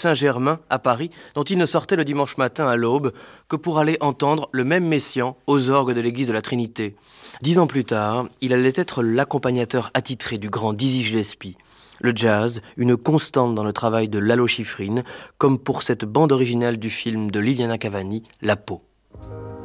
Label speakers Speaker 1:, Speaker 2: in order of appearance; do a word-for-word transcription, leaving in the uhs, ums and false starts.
Speaker 1: Saint-Germain, à Paris, dont il ne sortait le dimanche matin à l'aube que pour aller entendre le même Messiaen aux orgues de l'église de la Trinité. Dix ans plus tard, il allait être l'accompagnateur attitré du grand Dizzy Gillespie. Le jazz, une constante dans le travail de Lalo Schifrin, comme pour cette bande originale du film de Liliana Cavani, La Peau.